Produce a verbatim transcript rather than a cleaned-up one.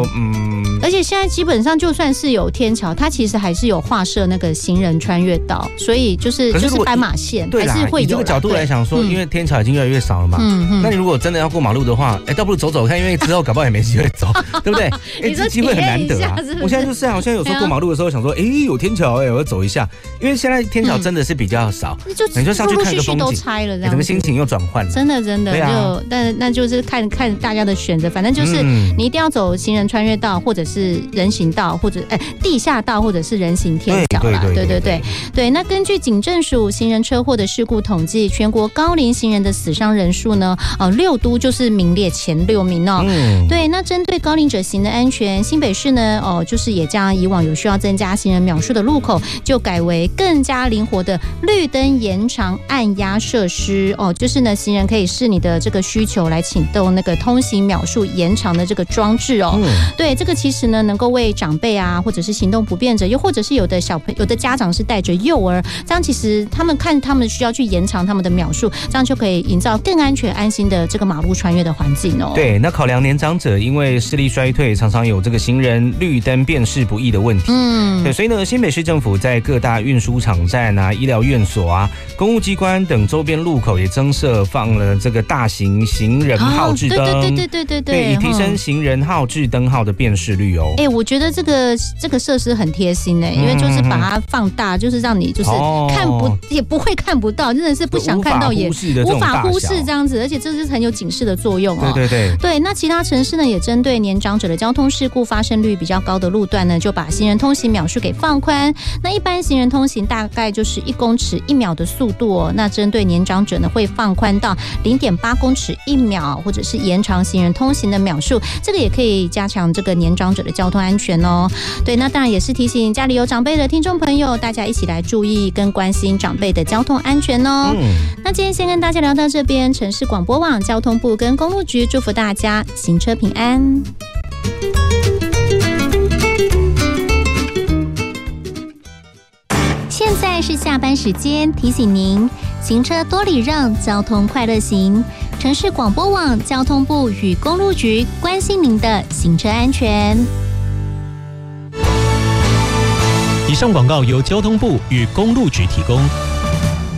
嗯， 而且现在基本上就算是有天桥，它其实还是有划设那个行人穿越道，所以就是就是斑马线还是会有。以这个角度来想说，因为天桥已经越来越少了嘛，嗯嗯，那你如果真的要过马路的话，哎，倒不如走走看，因为之后搞不好也没机会走，对不对？哎，这机会很难得啊！我现在就是啊，我现在有时候过马路的时候想说，哎，有天桥，哎，我要走一下，因为现在天桥真的是比较少，你就上去看个风景， 都拆了，这样整个心情又转换了。 真的真的，就但那就是看看大家的选择，反正就是你一定要走行人穿越道，或者是人行道，或者哎地下道，或者是人行天桥啦。对对对对。那根据警政署行人车祸的事故统计，全国高龄行人的死伤人数呢，呃，六都就是名列前六名哦。嗯、对，那针对高龄者行的安全，新北市呢，哦、呃，就是也将以往有需要增加行人秒数的路口，就改为更加灵活的绿灯延长按压设施哦，就是呢，行人可以视你的这个需求来启动那个通行秒数延长的这个装置哦。嗯、对，这个其实呢，能够为长辈啊，或者是行动不便者，又或者是有的小朋有的家长是带着幼儿，这样其实他们看他们需要去延长他们的秒数，这样就可以营造更安全安心的这个马路穿越的环境哦。 对，那考量年长者因为视力衰退，常常有这个行人绿灯辨识不易的问题。嗯，对，所以呢，新北市政府在各大运输场站啊、医疗院所啊、公务机关等周边路口也增设放了这个大型行人号志灯， 哦、对对对对对对， 对，以提升行人号志灯号的辨识率哦。 哎、欸，我觉得这个这个设施很贴心哎、欸，因为就是把它放大，就是让你就是看不、哦、也不会看不到，真的是不想看到也无法忽视这样子，而且这是很有警示的作用哦。 对对对， 对。那其他城市呢，也针对年长者的交通事故发生率比较高的路段呢，就把行人通行秒数给放宽。那一般行人通行大概就是一公尺一秒的速度哦，那针对年长者呢，会放宽到零点八公尺一秒，或者是延长行人通行的秒数，这个也可以加强这个年长者的交通安全哦。对，那当然也是提醒家里有长辈的听众朋友，大家一起来注意跟关心长辈的交通安全哦。嗯、那今天先跟大家聊到这边，城市广播网交通部跟公路局祝福大家行车平安。现在是下班时间，提醒您行车多礼让，交通快乐行。城市广播网交通部与公路局关心您的行车安全。 以上广告由交通部与公路局提供。